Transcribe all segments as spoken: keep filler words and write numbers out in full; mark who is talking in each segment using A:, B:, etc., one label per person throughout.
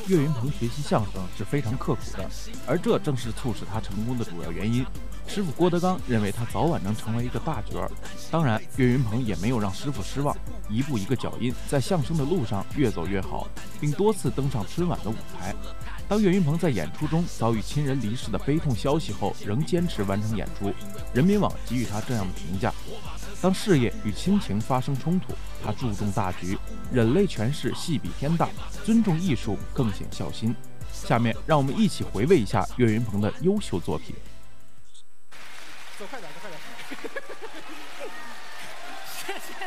A: 岳云鹏学习相声是非常刻苦的，而这正是促使他成功的主要原因。师傅郭德纲认为他早晚能成为一个大角儿，当然岳云鹏也没有让师傅失望，一步一个脚印，在相声的路上越走越好，并多次登上春晚的舞台。当岳云鹏在演出中遭遇亲人离世的悲痛消息后，仍坚持完成演出，人民网给予他这样的评价：当事业与亲情发生冲突，他注重大局，忍泪诠释戏比天大，尊重艺术，更显孝心。下面让我们一起回味一下岳云鹏的优秀作品。
B: 走快点，走快点！谢谢。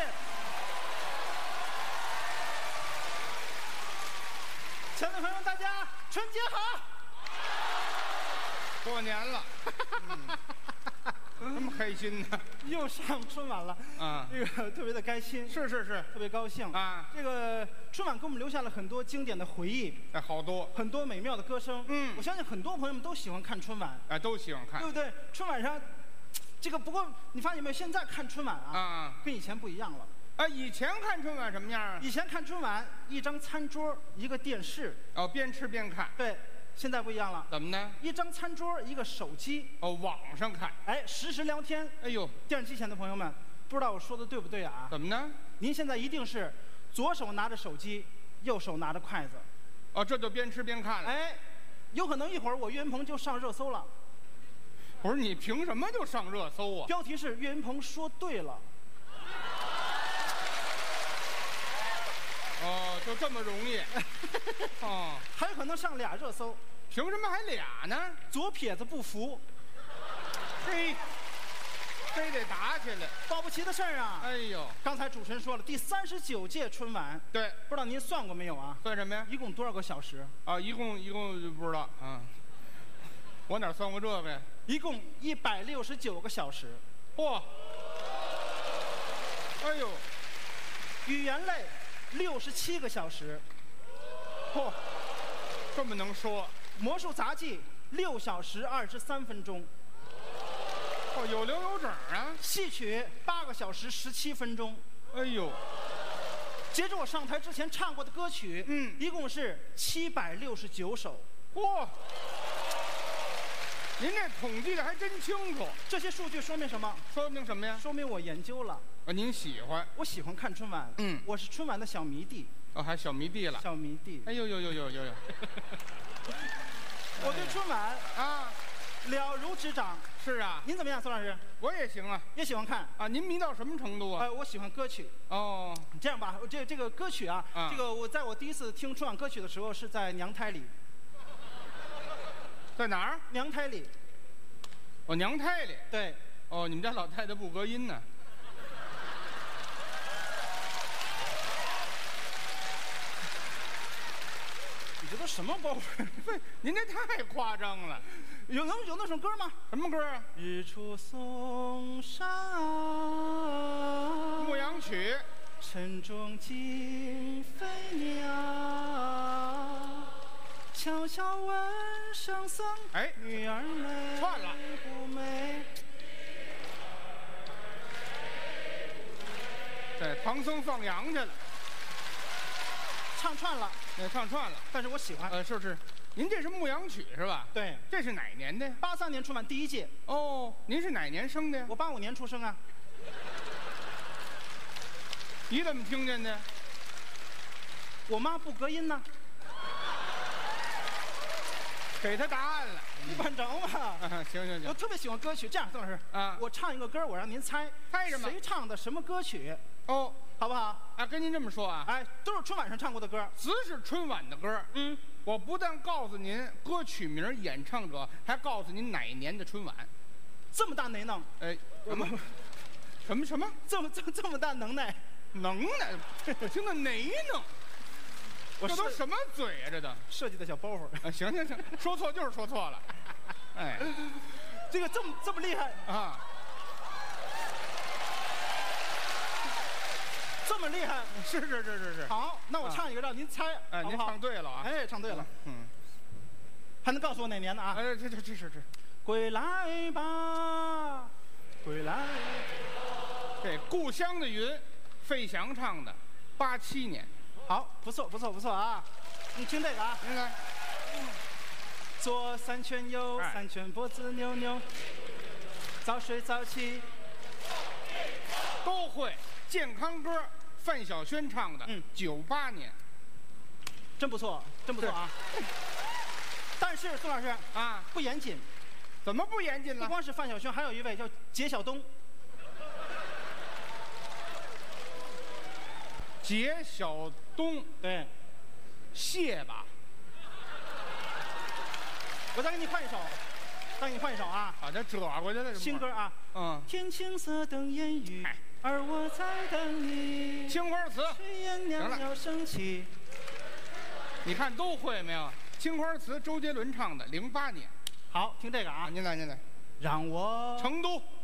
B: 亲爱的朋友们，大家春节好！
C: 过年了，嗯、这么开心呢？
B: 又上春晚了啊！这个特别的开心，
C: 是是是，
B: 特别高兴啊！这个春晚给我们留下了很多经典的回忆，
C: 哎，好多，
B: 很多美妙的歌声。嗯，我相信很多朋友们都喜欢看春晚，
C: 哎，都喜欢看，
B: 对不对？春晚上。这个不过你发现没有？现在看春晚啊，啊，跟以前不一样了。
C: 啊，以前看春晚什么样啊？
B: 以前看春晚，一张餐桌，一个电视，
C: 哦，边吃边看。
B: 对，现在不一样了。
C: 怎么呢？
B: 一张餐桌，一个手机。
C: 哦，网上看。
B: 哎，实时聊天。哎呦，电视机前的朋友们，不知道我说的对不对啊？
C: 怎么呢？
B: 您现在一定是左手拿着手机，右手拿着筷子。
C: 哦，这就边吃边看了。
B: 哎，有可能一会儿我岳云鹏就上热搜了。
C: 不是你凭什么就上热搜啊？
B: 标题是岳云鹏说对了。
C: 哦，就这么容易？
B: 哦，还有可能上俩热搜。
C: 凭什么还俩呢？
B: 左撇子不服。
C: 嘿，非得打起来，
B: 保不齐的事儿啊！
C: 哎呦，
B: 刚才主持人说了，第三十九届春晚，
C: 对，
B: 不知道您算过没有啊？
C: 算什么呀？
B: 一共多少个小时？
C: 啊，一共一共不知道啊。我哪算过这个呀？
B: 一共一百六十九个小时，
C: 嚯！哎呦，
B: 语言类六十七个小时，
C: 嚯，这么能说。
B: 魔术杂技六小时二十三分钟，
C: 哦，有零有整啊。
B: 戏曲八个小时十七分钟，
C: 哎呦。
B: 截至我上台之前唱过的歌曲，嗯，一共是七百六十九首，
C: 嚯！您这统计的还真清楚。
B: 这些数据说明什么？
C: 说明什么呀？
B: 说明我研究了。
C: 啊，您喜欢？
B: 我喜欢看春晚。嗯，我是春晚的小迷弟。
C: 哦，还小迷弟了。
B: 小迷弟。
C: 哎呦呦呦呦呦呦！
B: 我对春晚啊了如指掌。
C: 是啊。
B: 您怎么样，宋老师？
C: 我也行啊，
B: 也喜欢看
C: 啊。您迷到什么程度啊？
B: 呃，我喜欢歌曲。哦。这样吧，这这个歌曲啊，啊这个我在我第一次听春晚歌曲的时候是在娘胎里。
C: 在哪儿？
B: 娘胎里。
C: 哦，娘胎里。
B: 对。
C: 哦，你们家老太太不隔音呢。
B: 你这都什么包袱？
C: 您这太夸张了。
B: 有能有那首歌吗？
C: 什么歌啊？
B: 日出嵩山啊，
C: 牧羊曲。
B: 晨钟惊飞鸟。悄悄问圣僧，
C: 哎，
B: 女儿美
C: 串了
B: 不美？
C: 对，唐僧放羊去了，
B: 唱串了，
C: 也唱串了，
B: 但是我喜欢。
C: 呃，是是，您这是牧羊曲是吧？
B: 对，
C: 这是哪年的？
B: 八三年春晚第一届。
C: 哦，您是哪年生的呀？
B: 我八五年出生啊。
C: 你怎么听见的？
B: 我妈不隔音呢。
C: 给他答案了，
B: 你管着吗？
C: 啊，行行行，
B: 我特别喜欢歌曲。这样，宋老师啊，我唱一个歌，我让您猜，
C: 猜什么？
B: 谁唱的什么歌曲？哦，好不好？
C: 啊，跟您这么说啊，
B: 哎，都是春晚上唱过的歌，
C: 只是春晚的歌。嗯，我不但告诉您歌曲名、演唱者，还告诉您哪年的春晚。
B: 这么大能耐？
C: 哎，什么？什么什么？
B: 这么这么这么大能耐？
C: 能耐？我听到哪能？这都什么嘴啊？这都
B: 设计的小包袱。
C: 啊，行行行，说错就是说错了。哎，
B: 这个这么这么厉害啊！这么厉害？
C: 是是是是是。
B: 好，那我唱一个让您猜，
C: 哎，您唱对了啊！
B: 哎，唱对了。嗯。还能告诉我哪年的啊？
C: 哎，这这这是是。
B: 归来吧，归来。
C: 这《故乡的云》，费翔唱的，八七年。
B: 好，不错不错不错啊！ 你听这个啊，
C: 您来。
B: 左三圈右三圈，脖子扭扭，早睡早起。
C: 都会。健康歌，范晓萱唱的，嗯，九八年，
B: 真不错，真不错啊。但是宋老师
C: 啊，
B: 不严谨。
C: 怎么不严谨了？
B: 不光是范晓萱，还有一位叫杰晓东。
C: 杰晓东，
B: 对，
C: 谢吧。
B: 我再给你换一首，再给你换一首啊。
C: 啊，这折过去了，
B: 新歌啊。
C: 嗯。
B: 天青色等烟雨，而我在等你。
C: 青花瓷。
B: 炊烟袅袅升起。
C: 你看都会没有？青花瓷，周杰伦唱的，零八年。
B: 好，听这个啊。
C: 您来，您来。
B: 让我
C: 成都。